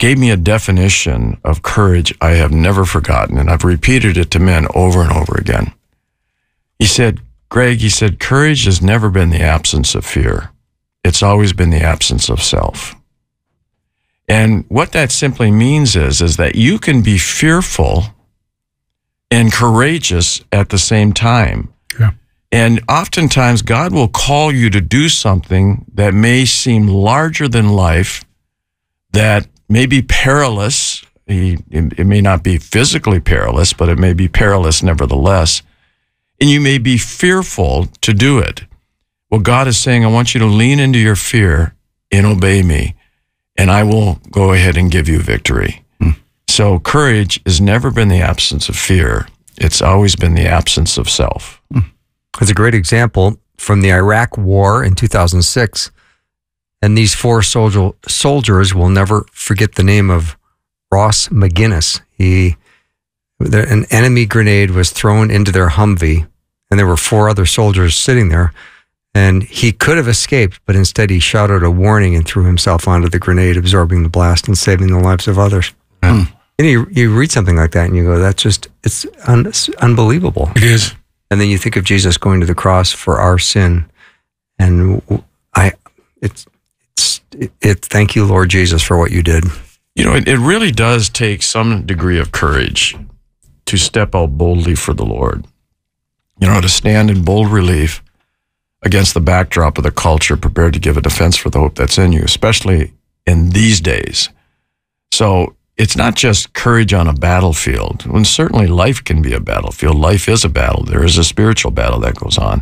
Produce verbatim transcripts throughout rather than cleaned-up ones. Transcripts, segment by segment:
gave me a definition of courage I have never forgotten, and I've repeated it to men over and over again. He said, Greg, he said, courage has never been the absence of fear. It's always been the absence of self. And what that simply means is, is that you can be fearful and courageous at the same time. Yeah. And oftentimes God will call you to do something that may seem larger than life, that may be perilous. It may not be physically perilous, but it may be perilous nevertheless. And you may be fearful to do it. Well, God is saying, I want you to lean into your fear and obey me, and I will go ahead and give you victory. Hmm. So courage has never been the absence of fear. It's always been the absence of self. Hmm. It's a great example from the Iraq War in two thousand six. And these four soldier, soldiers will never forget the name of Ross McGinnis. He, an enemy grenade was thrown into their Humvee, and there were four other soldiers sitting there. And he could have escaped, but instead he shouted a warning and threw himself onto the grenade, absorbing the blast and saving the lives of others. Mm. And you, you read something like that and you go, that's just, it's, un, it's unbelievable. It is. And then you think of Jesus going to the cross for our sin. And I, it's, it's, it, it thank you, Lord Jesus, for what you did. You know, it, it really does take some degree of courage to step out boldly for the Lord. You know, to stand in bold relief against the backdrop of the culture, prepared to give a defense for the hope that's in you, especially in these days. So it's not just courage on a battlefield. When certainly life can be a battlefield. Life is a battle. There is a spiritual battle that goes on.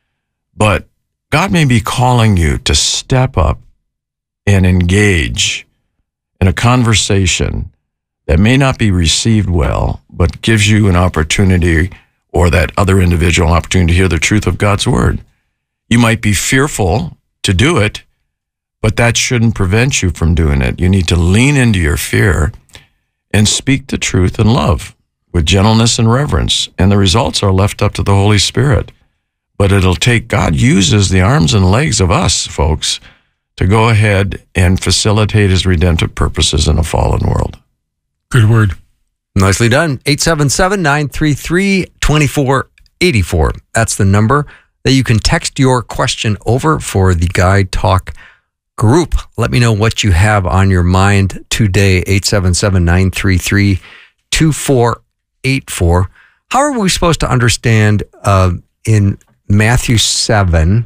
But God may be calling you to step up and engage in a conversation that may not be received well, but gives you an opportunity, or that other individual an opportunity to hear the truth of God's word. You might be fearful to do it, but that shouldn't prevent you from doing it. You need to lean into your fear and speak the truth in love with gentleness and reverence. And the results are left up to the Holy Spirit. But it'll take, God uses the arms and legs of us, folks, to go ahead and facilitate his redemptive purposes in a fallen world. Good word. Nicely done. eight seven seven, nine three three, two four eight four. That's the number that you can text your question over for the Guide Talk group. Let me know what you have on your mind today. eight seven seven, nine three three, two four eight four. How are we supposed to understand uh, in Matthew seven,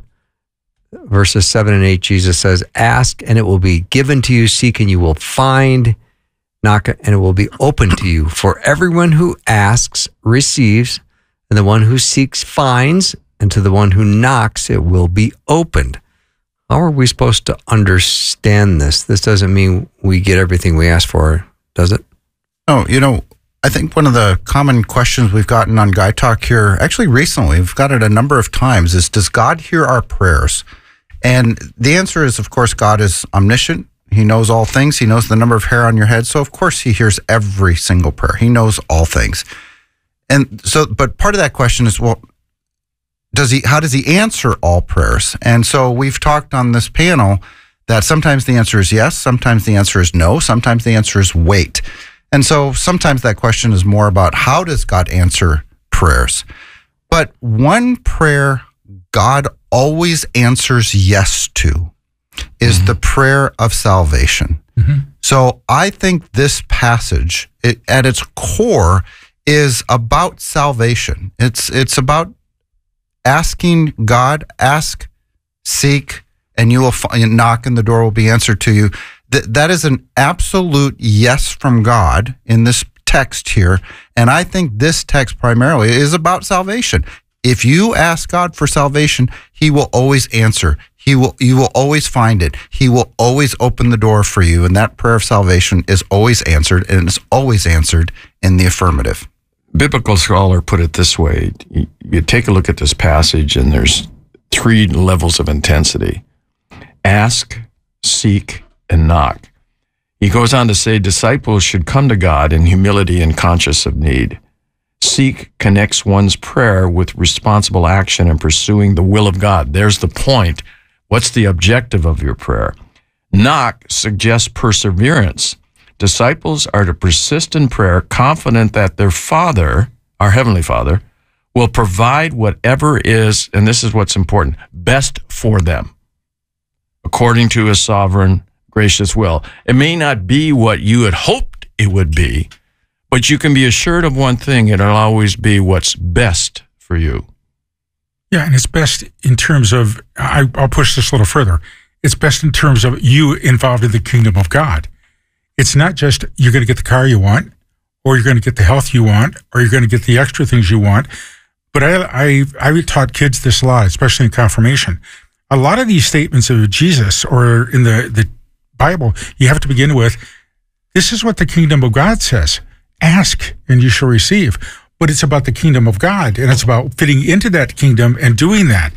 verses seven and eight, Jesus says, ask and it will be given to you, seek and you will find, knock and it will be open to you. For everyone who asks receives, and the one who seeks finds, and to the one who knocks, it will be opened. How are we supposed to understand this? This doesn't mean we get everything we ask for, does it? Oh, you know, I think one of the common questions we've gotten on Guide Talk here, actually recently, we've got it a number of times, is does God hear our prayers? And the answer is, of course, God is omniscient. He knows all things. He knows the number of hair on your head. So, of course, he hears every single prayer. He knows all things. And so, but part of that question is, well, Does he? How does he answer all prayers? And so we've talked on this panel that sometimes the answer is yes, sometimes the answer is no, sometimes the answer is wait. And so sometimes that question is more about how does God answer prayers? But one prayer God always answers yes to is mm-hmm. the prayer of salvation. Mm-hmm. So I think this passage, it, at its core, is about salvation. It's it's about asking God, ask, seek, and you will find, knock, and the door will be answered to you. That that is an absolute yes from God in this text here. And I think this text primarily is about salvation. If you ask God for salvation, he will always answer. He will, you will always find it. He will always open the door for you. And that prayer of salvation is always answered, and it's always answered in the affirmative. Biblical scholar put it this way. You, you take a look at this passage, and there's three levels of intensity. Ask, seek, and knock. He goes on to say disciples should come to God in humility and conscious of need. Seek connects one's prayer with responsible action and pursuing the will of God. There's the point. What's the objective of your prayer? Knock suggests perseverance, Disciples are to persist in prayer, confident that their Father, our Heavenly Father, will provide whatever is, and this is what's important, best for them, according to his sovereign, gracious will. It may not be what you had hoped it would be, but you can be assured of one thing, it'll always be what's best for you. Yeah, and it's best in terms of, I, I'll push this a little further, it's best in terms of you involved in the kingdom of God. It's not just you're going to get the car you want, or you're going to get the health you want, or you're going to get the extra things you want. But I, I, I taught kids this a lot, especially in confirmation. A lot of these statements of Jesus or in the, the Bible, you have to begin with, this is what the kingdom of God says. Ask and you shall receive. But it's about the kingdom of God, and it's about fitting into that kingdom and doing that.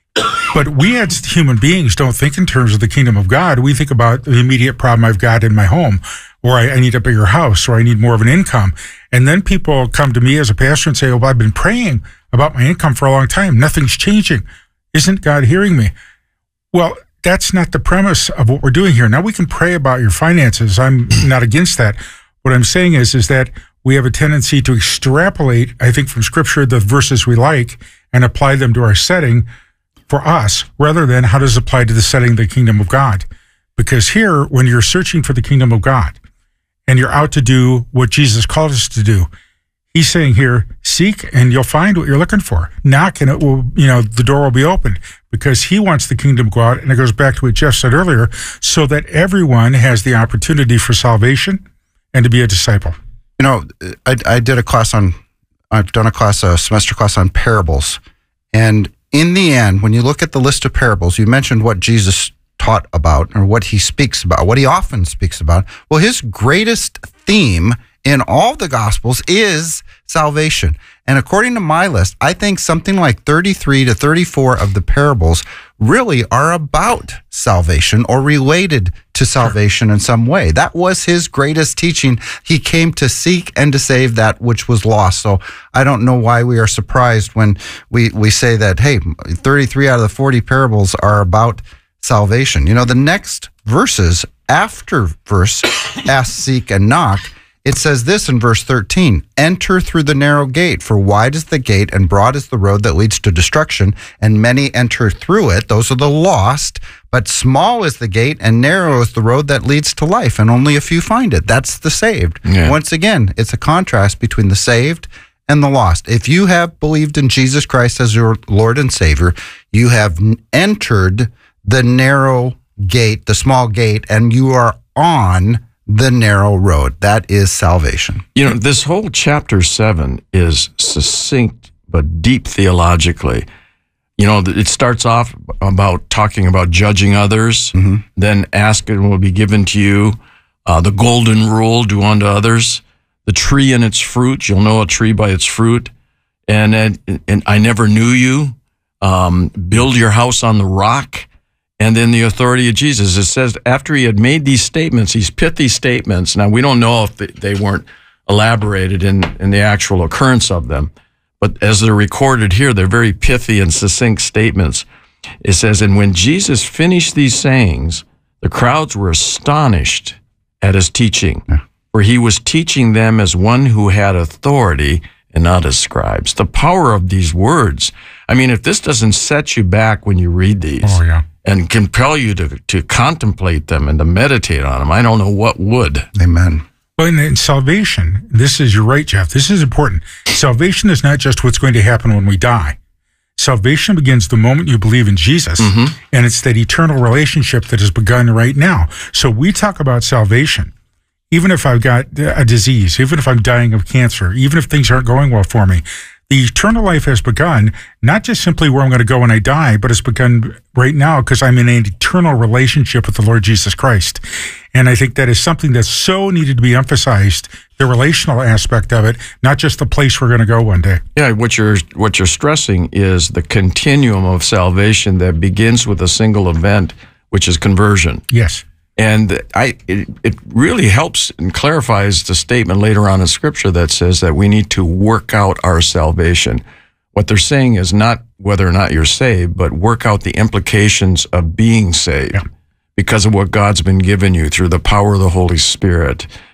But we as human beings don't think in terms of the kingdom of God. We think about the immediate problem I've got in my home, or I, I need a bigger house, or I need more of an income. And then people come to me as a pastor and say, oh, well, I've been praying about my income for a long time. Nothing's changing. Isn't God hearing me? Well, that's not the premise of what we're doing here. Now, we can pray about your finances. I'm not against that. What I'm saying is, is that we have a tendency to extrapolate, I think, from Scripture, the verses we like and apply them to our setting for us, rather than how does it apply to the setting of the kingdom of God. Because here, when you're searching for the kingdom of God and you're out to do what Jesus called us to do, he's saying here, seek and you'll find what you're looking for. Knock and it will, you know, the door will be opened, because he wants the kingdom to go out. And it goes back to what Jeff said earlier, so that everyone has the opportunity for salvation and to be a disciple. You know, I, I did a class on, I've done a class, a semester class on parables. And in the end, when you look at the list of parables, you mentioned what Jesus taught about, or what he speaks about, what he often speaks about. Well, his greatest theme in all the Gospels is salvation. And according to my list, I think something like thirty-three to thirty-four of the parables really are about salvation or related to salvation in some way. That was his greatest teaching. He came to seek and to save that which was lost. So I don't know why we are surprised when we, we say that, hey, thirty-three out of the forty parables are about salvation. You know, the next verses after verse, ask, seek, and knock, it says this in verse thirteen, enter through the narrow gate, for wide is the gate and broad is the road that leads to destruction, and many enter through it. Those are the lost, but small is the gate and narrow is the road that leads to life, and only a few find it. That's the saved. Yeah. Once again, it's a contrast between the saved and the lost. If you have believed in Jesus Christ as your Lord and Savior, you have entered the narrow gate, the small gate, and you are on the narrow road. That is salvation. You know, this whole chapter seven is succinct but deep theologically. You know, it starts off about talking about judging others, mm-hmm. then ask and will be given to you. Uh, the golden rule, do unto others. The tree and its fruit, you'll know a tree by its fruit. And, and, and I never knew you. Um, build your house on the rock. And then the authority of Jesus. It says after he had made these statements, these pithy statements, now we don't know if they weren't elaborated in, in the actual occurrence of them, but as they're recorded here, they're very pithy and succinct statements. It says, and when Jesus finished these sayings, the crowds were astonished at his teaching, yeah. for he was teaching them as one who had authority and not as scribes. The power of these words. I mean, if this doesn't set you back when you read these, oh, yeah. and compel you to, to contemplate them and to meditate on them, I don't know what would. Amen. Well, in, in salvation, this is, you're right, Jeff, this is important. Salvation is not just what's going to happen when we die. Salvation begins the moment you believe in Jesus, mm-hmm. and it's that eternal relationship that has begun right now. So we talk about salvation. Even if I've got a disease, even if I'm dying of cancer, even if things aren't going well for me, the eternal life has begun, not just simply where I'm going to go when I die, but it's begun right now because I'm in an eternal relationship with the Lord Jesus Christ. And I think that is something that's so needed to be emphasized, the relational aspect of it, not just the place we're going to go one day. Yeah, what you're what you're stressing is the continuum of salvation that begins with a single event, which is conversion. Yes. And I, it, it really helps and clarifies the statement later on in Scripture that says that we need to work out our salvation. What they're saying is not whether or not you're saved, but work out the implications of being saved yeah. because of what God's been given you through the power of the Holy Spirit,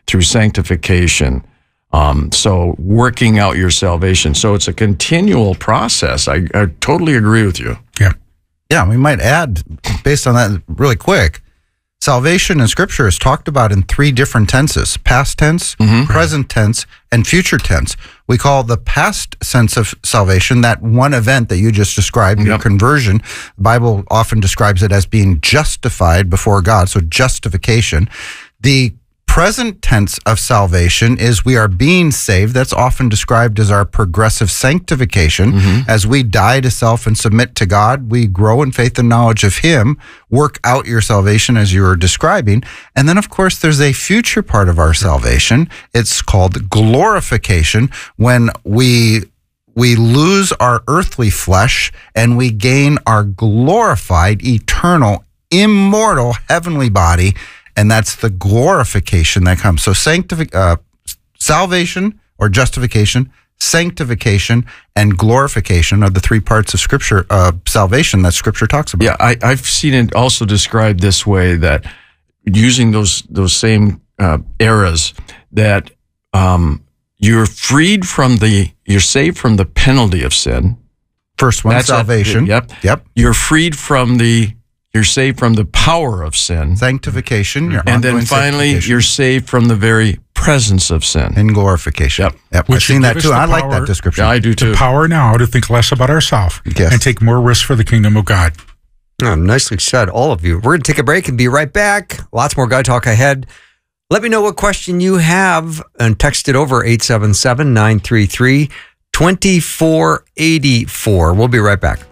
through sanctification. Um, so working out your salvation. So it's a continual process. I, I totally agree with you. Yeah. Yeah, we might add, based on that really quick, salvation in Scripture is talked about in three different tenses: past tense, mm-hmm. present tense, and future tense. We call the past sense of salvation that one event that you just described, yep. your conversion. The Bible often describes it as being justified before God, so justification. The present tense of salvation is we are being saved. That's often described as our progressive sanctification. Mm-hmm. As we die to self and submit to God, we grow in faith and knowledge of Him, work out your salvation as you were describing. And then, of course, there's a future part of our salvation. It's called glorification, when we we lose our earthly flesh and we gain our glorified, eternal, immortal, heavenly body. And that's the glorification that comes. So sanctific, uh, salvation or justification, sanctification, and glorification are the three parts of Scripture, uh, salvation that Scripture talks about. Yeah, I, I've seen it also described this way, that using those those same uh, eras, that um, you're freed from the, you're saved from the penalty of sin. First one, That's salvation. A, yep. Yep. You're freed from the, you're saved from the power of sin. Sanctification. Your and then finally, you're saved from the very presence of sin. And glorification. Yep. Yep. I've seen that too. I like that description. Yeah, I do too. The power now to think less about ourselves yes. and take more risks for the kingdom of God. Oh, nicely said, all of you. We're going to take a break and be right back. Lots more Guy Talk ahead. Let me know what question you have and text it over eight seven seven, nine three three, two four eight four. We'll be right back.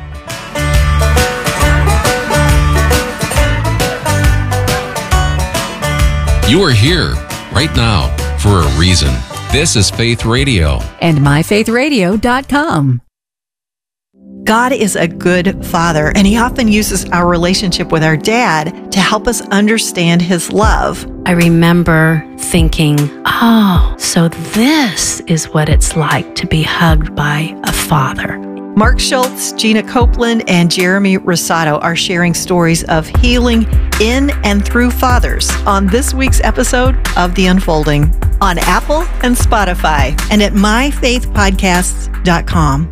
You are here right now for a reason. This is Faith Radio. And my faith radio dot com. God is a good father, and He often uses our relationship with our dad to help us understand His love. I remember thinking, oh, so this is what it's like to be hugged by a father. Mark Schultz, Gina Copeland, and Jeremy Rosado are sharing stories of healing in and through fathers on this week's episode of The Unfolding on Apple and Spotify and at my faith podcasts dot com.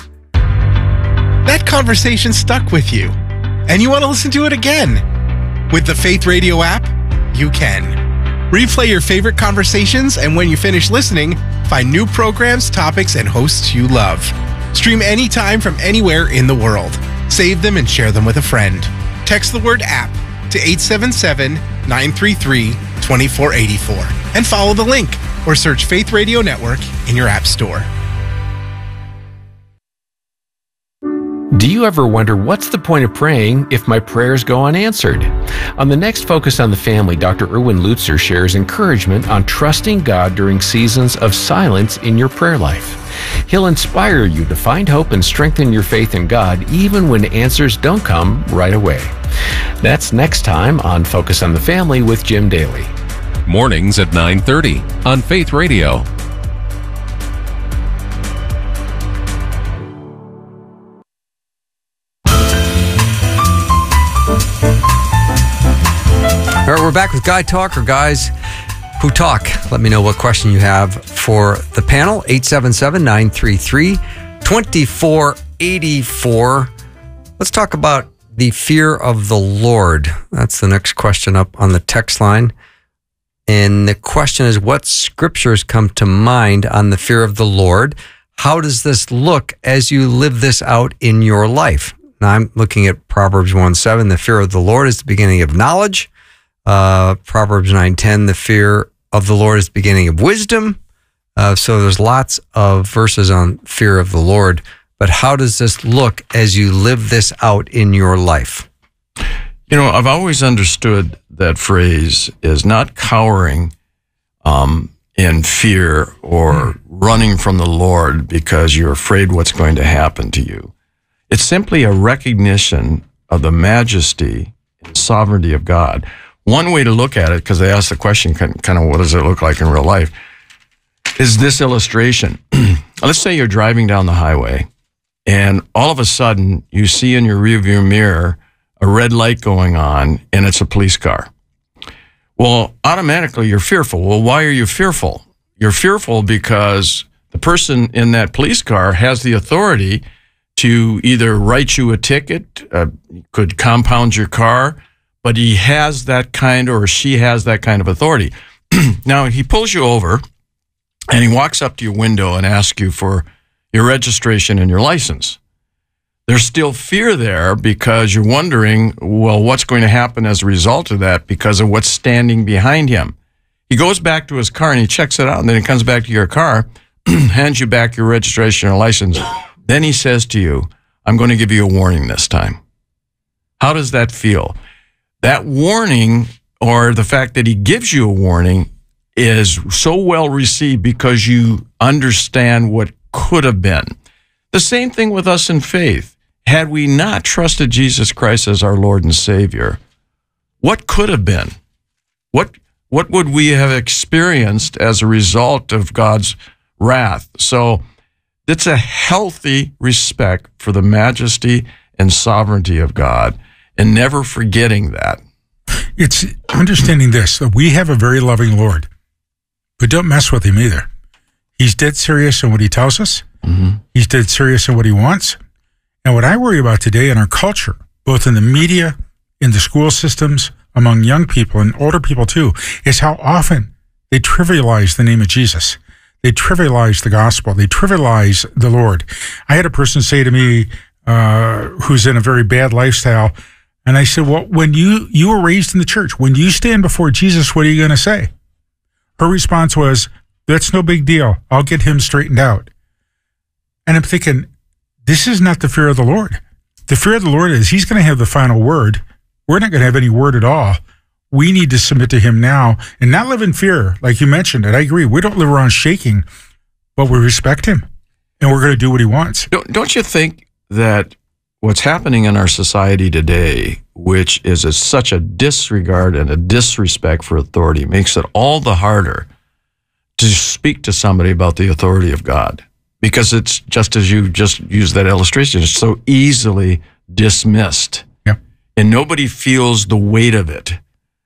That conversation stuck with you, and you want to listen to it again. With the Faith Radio app, you can. Replay your favorite conversations, and when you finish listening, find new programs, topics, and hosts you love. Stream anytime from anywhere in the world. Save them and share them with a friend. Text the word app to eight seven seven, nine three three, two four eight four and follow the link or search Faith Radio Network in your app store. Do you ever wonder what's the point of praying if my prayers go unanswered? On the next Focus on the Family, Doctor Erwin Lutzer shares encouragement on trusting God during seasons of silence in your prayer life. He'll inspire you to find hope and strengthen your faith in God even when answers don't come right away. That's next time on Focus on the Family with Jim Daly. Mornings at nine thirty on Faith Radio. All right, we're back with Guy Talk, or Guys Who Talk. Let me know what question you have for the panel. eight seven seven, nine three three, two four eight four. Let's talk about the fear of the Lord. That's the next question up on the text line. And the question is, what scriptures come to mind on the fear of the Lord? How does this look as you live this out in your life? Now, I'm looking at Proverbs one seven. The fear of the Lord is the beginning of knowledge. Uh, Proverbs nine ten, the fear of the Lord is the beginning of wisdom. Uh, so there's lots of verses on fear of the Lord. But how does this look as you live this out in your life? You know, I've always understood that phrase is not cowering um, in fear or mm. running from the Lord because you're afraid what's going to happen to you. It's simply a recognition of the majesty and sovereignty of God. One way to look at it, because they asked the question, kind of what does it look like in real life, is this illustration. Let's say you're driving down the highway, and all of a sudden you see in your rearview mirror a red light going on, and it's a police car. Well, automatically you're fearful. Well, why are you fearful? You're fearful because the person in that police car has the authority to either write you a ticket, uh, could compound your car, but he has that kind, or she has that kind of authority. Now, he pulls you over and he walks up to your window and asks you for your registration and your license. There's still fear there because you're wondering, well, what's going to happen as a result of that because of what's standing behind him. He goes back to his car and he checks it out, and then he comes back to your car, hands you back your registration or license. Then he says to you, I'm going to give you a warning this time. How does that feel? That warning, or the fact that he gives you a warning, is so well received because you understand what could have been. The same thing with us in faith. Had we not trusted Jesus Christ as our Lord and Savior, what could have been? What what would we have experienced as a result of God's wrath? So it's a healthy respect for the majesty and sovereignty of God, and never forgetting that. It's understanding this, that we have a very loving Lord, but don't mess with him either. He's dead serious in what he tells us. Mm-hmm. He's dead serious in what he wants. And what I worry about today in our culture, both in the media, in the school systems, among young people and older people too, is how often they trivialize the name of Jesus. They trivialize the gospel. They trivialize the Lord. I had a person say to me, uh, who's in a very bad lifestyle, and I said, well, when you, you were raised in the church, when you stand before Jesus, what are you going to say? Her response was, that's no big deal. I'll get him straightened out. And I'm thinking, this is not the fear of the Lord. The fear of the Lord is he's going to have the final word. We're not going to have any word at all. We need to submit to him now and not live in fear, like you mentioned. And I agree. We don't live around shaking, but we respect him and we're going to do what he wants. Don't, don't you think that what's happening in our society today, which is a, such a disregard and a disrespect for authority, makes it all the harder to speak to somebody about the authority of God? Because it's just as you just used that illustration, it's so easily dismissed. Yep. And nobody feels the weight of it.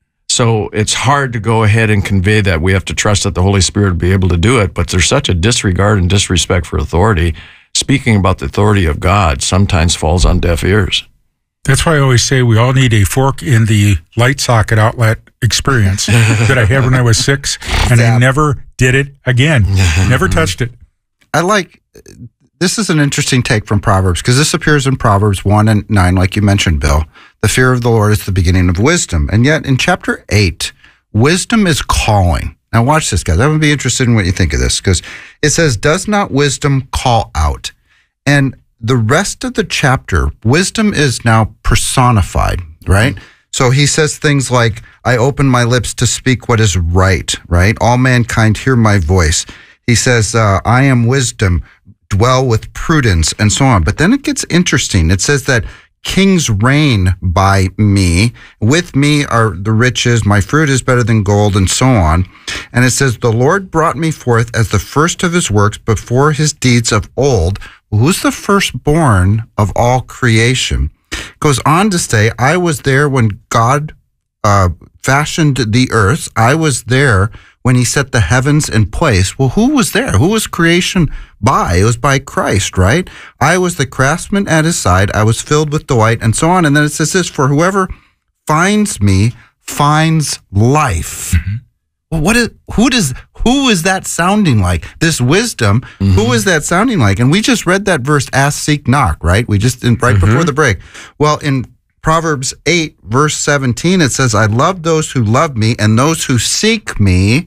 So it's hard to go ahead and convey that. We have to trust that the Holy Spirit will be able to do it. But there's such a disregard and disrespect for authority. Speaking about the authority of God sometimes falls on deaf ears. That's why I always say we all need a fork in the light socket outlet experience that I had when I was six, and I never did it again. Never touched it. I like, this is an interesting take from Proverbs, because this appears in Proverbs one and nine, like you mentioned, Bill. The fear of the Lord is the beginning of wisdom. And yet in chapter eight, wisdom is calling. Now watch this, guys. I would be interested in what you think of this, because it says, does not wisdom call out? And the rest of the chapter, wisdom is now personified, right? So he says things like, I open my lips to speak what is right, right? All mankind hear my voice. He says, uh, I am wisdom, dwell with prudence, and so on. But then it gets interesting. It says that kings reign by me. With me are the riches. My fruit is better than gold, and so on. And it says, the Lord brought me forth as the first of his works before his deeds of old. Who's the firstborn of all creation? Goes on to say, I was there when God uh, fashioned the earth. I was there when he set the heavens in place. Well, who was there? Who was creation by? It was by Christ, right? I was the craftsman at his side. I was filled with delight, and so on. And then it says this, for whoever finds me finds life. Mm-hmm. Well, what is, who does, who is that sounding like? This wisdom, mm-hmm. Who is that sounding like? And we just read that verse, ask, seek, knock, right? We just, right mm-hmm. before the break. Well, in Proverbs eight, verse seventeen, it says, I love those who love me, and those who seek me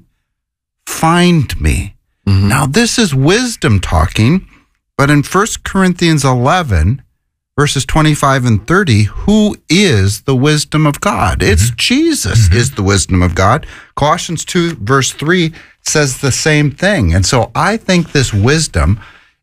find me. Mm-hmm. Now, this is wisdom talking, but in First Corinthians eleven, verses twenty-five and thirty, who is the wisdom of God? Mm-hmm. It's Jesus mm-hmm. is the wisdom of God. Colossians two, verse three says the same thing. And so I think this wisdom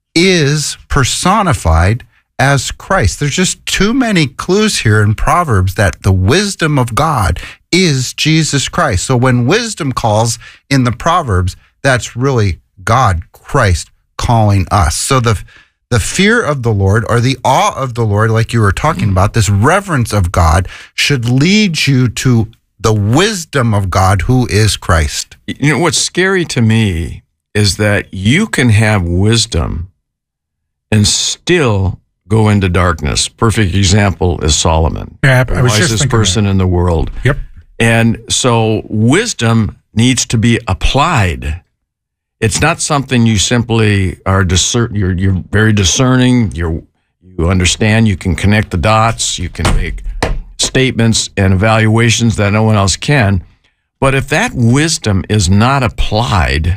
is personified as Christ. There's just too many clues here in Proverbs that the wisdom of God is Jesus Christ. So when wisdom calls in the Proverbs, that's really God, Christ, calling us. So the the fear of the Lord, or the awe of the Lord, like you were talking about, this reverence of God, should lead you to the wisdom of God, who is Christ. You know, what's scary to me is that you can have wisdom and still go into darkness. Perfect example is Solomon, Yeah, the I was just wisest thinking person in the world. Yep. And so wisdom needs to be applied. It's not something you simply are discern. You're you're very discerning. You're you understand. You can connect the dots. You can make statements and evaluations that no one else can. But if that wisdom is not applied,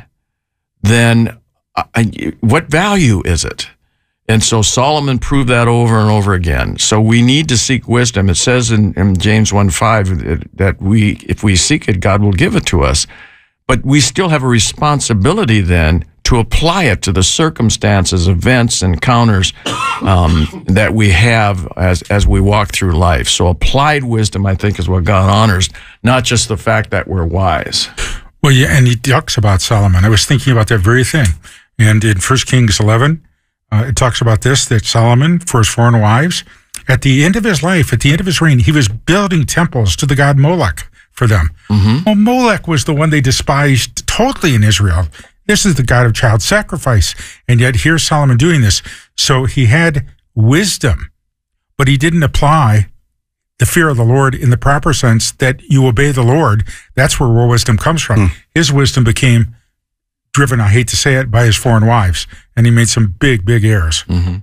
then uh, what value is it? And so Solomon proved that over and over again. So we need to seek wisdom. It says in, in James one five that we, if we seek it, God will give it to us. But we still have a responsibility then to apply it to the circumstances, events, encounters um, that we have as as we walk through life. So applied wisdom, I think, is what God honors, not just the fact that we're wise. Well, yeah, and he talks about Solomon. I was thinking about that very thing. And in First Kings eleven, uh, it talks about this, that Solomon, for his foreign wives, at the end of his life, at the end of his reign, he was building temples to the god Molech for them. Mm-hmm. Well, Molech was the one they despised totally in Israel. This is the god of child sacrifice. And yet here's Solomon doing this. So he had wisdom, but he didn't apply the fear of the Lord in the proper sense that you obey the Lord. That's where real wisdom comes from. Mm. His wisdom became driven, I hate to say it, by his foreign wives. And he made some big, big errors. Mm-hmm.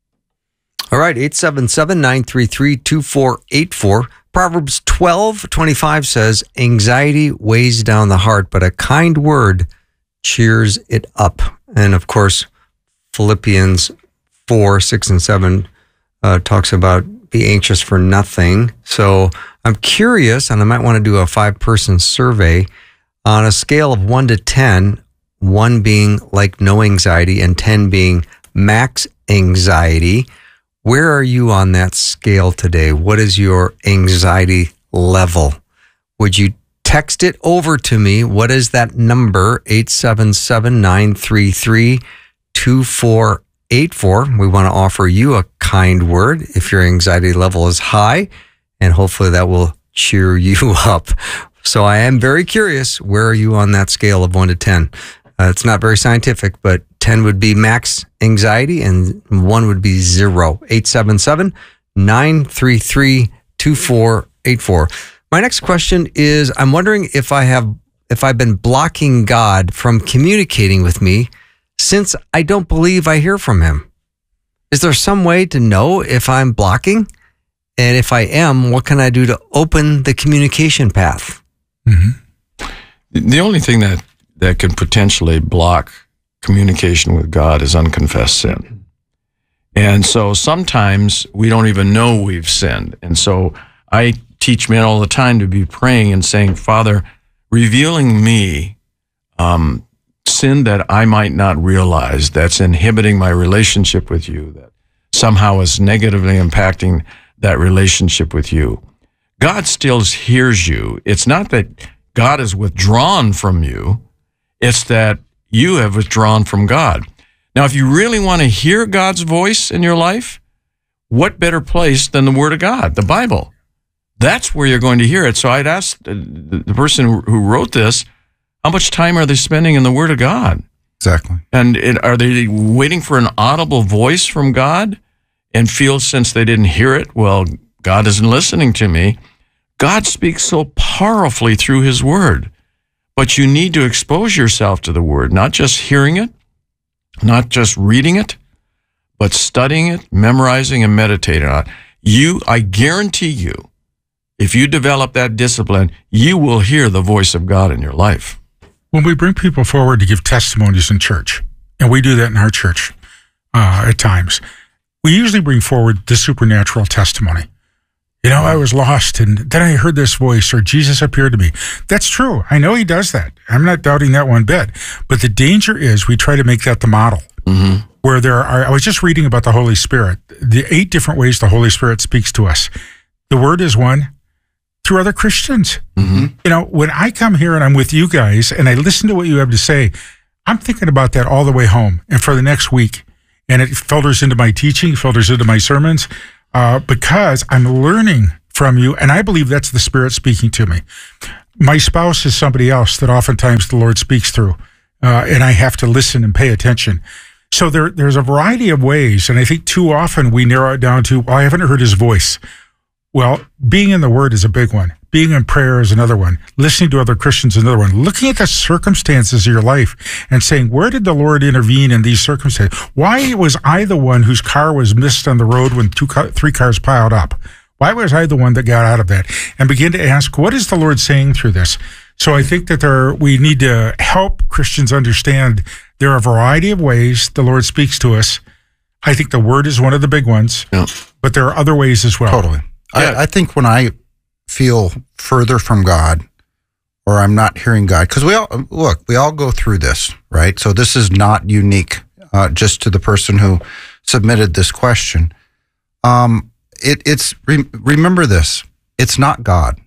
All right, eight seven seven, nine three three, two four eight four. Proverbs twelve twenty-five says, anxiety weighs down the heart, but a kind word cheers it up. And of course, Philippians four, six, and seven uh, talks about be anxious for nothing. So I'm curious, and I might want to do a five-person survey on a scale of one to ten, one being like no anxiety and ten being max anxiety. Where are you on that scale today? What is your anxiety level? Would you text it over to me? What is that number? eight seven seven, nine three three, two four eight four. We want to offer you a kind word if your anxiety level is high, and hopefully that will cheer you up. So I am very curious, where are you on that scale of one to ten? Uh, it's not very scientific, but ten would be max anxiety and one would be zero. eight seven seven, nine three three, two four eight four. My next question is, I'm wondering if I have, if I've been blocking God from communicating with me since I don't believe I hear from him. Is there some way to know if I'm blocking? And if I am, what can I do to open the communication path? Mm-hmm. The only thing that, that can potentially block communication with God is unconfessed sin. And so sometimes we don't even know we've sinned. And so I teach men all the time to be praying and saying, Father, revealing me um, sin that I might not realize that's inhibiting my relationship with you, that somehow is negatively impacting that relationship with you. God still hears you. It's not that God is withdrawn from you. It's that you have withdrawn from God. Now, if you really want to hear God's voice in your life, what better place than the Word of God, the Bible? That's where you're going to hear it. So I'd ask the person who wrote this, how much time are they spending in the Word of God? Exactly. And it, are they waiting for an audible voice from God and feel since they didn't hear it, well, God isn't listening to me? God speaks so powerfully through His Word. But you need to expose yourself to the Word, not just hearing it, not just reading it, but studying it, memorizing, and meditating on it. You, I guarantee you, if you develop that discipline, you will hear the voice of God in your life. When we bring people forward to give testimonies in church, and we do that in our church uh, at times, we usually bring forward the supernatural testimony. You know, I was lost, and then I heard this voice, or Jesus appeared to me. That's true. I know he does that. I'm not doubting that one bit. But the danger is we try to make that the model. Mm-hmm. Where there are, I was just reading about the Holy Spirit, the eight different ways the Holy Spirit speaks to us. The Word is one, through other Christians. Mm-hmm. You know, when I come here and I'm with you guys, and I listen to what you have to say, I'm thinking about that all the way home and for the next week. And it filters into my teaching, filters into my sermons. Uh, because I'm learning from you. And I believe that's the Spirit speaking to me. My spouse is somebody else that oftentimes the Lord speaks through, uh, and I have to listen and pay attention. So there, there's a variety of ways, and I think too often we narrow it down to, well, I haven't heard his voice. Well, being in the Word is a big one. Being in prayer is another one. Listening to other Christians is another one. Looking at the circumstances of your life and saying, where did the Lord intervene in these circumstances? Why was I the one whose car was missed on the road when two, three cars piled up? Why was I the one that got out of that? And begin to ask, what is the Lord saying through this? So I think that there, we need to help Christians understand there are a variety of ways the Lord speaks to us. I think the Word is one of the big ones, yeah. but there are other ways as well. Totally. Yeah. I, I think when I feel further from God, or I'm not hearing God, because we all, look, we all go through this, right? So this is not unique uh, just to the person who submitted this question. Um, it, it's, re, remember this, it's not God.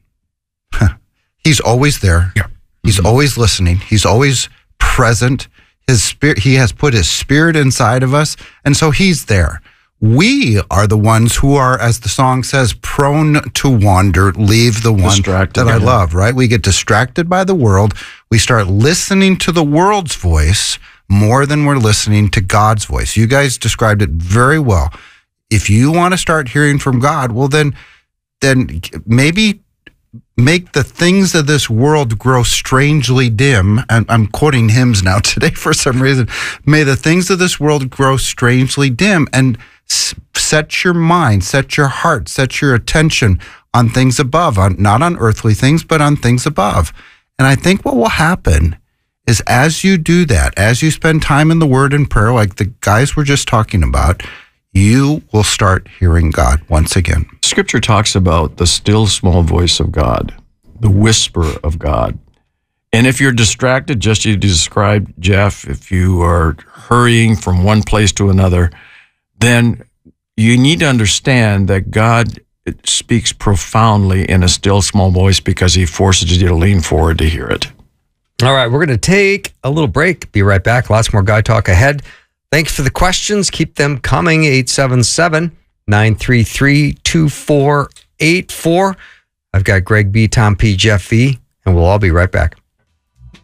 He's always there. Yeah. He's mm-hmm. always listening. He's always present. His spirit, he has put his spirit inside of us, and so he's there. We are the ones who are, as the song says, prone to wander, leave the one distracted, that I yeah. love, right? We get distracted by the world. We start listening to the world's voice more than we're listening to God's voice. You guys described it very well. If you want to start hearing from God, well, then, then maybe make the things of this world grow strangely dim. And I'm quoting hymns now today for some reason. May the things of this world grow strangely dim, and set your mind, set your heart, set your attention on things above, on not on earthly things, but on things above. And I think what will happen is as you do that, as you spend time in the Word and prayer, like the guys were just talking about, you will start hearing God once again. Scripture talks about the still small voice of God, the whisper of God. And if you're distracted, just as you described, Jeff, if you are hurrying from one place to another, then you need to understand that God speaks profoundly in a still small voice because he forces you to lean forward to hear it. All right, we're going to take a little break. Be right back. Lots more Guy Talk ahead. Thanks for the questions. Keep them coming. eight seven seven, nine three three, two four eight four. I've got Greg B., Tom P., Jeff V., and we'll all be right back.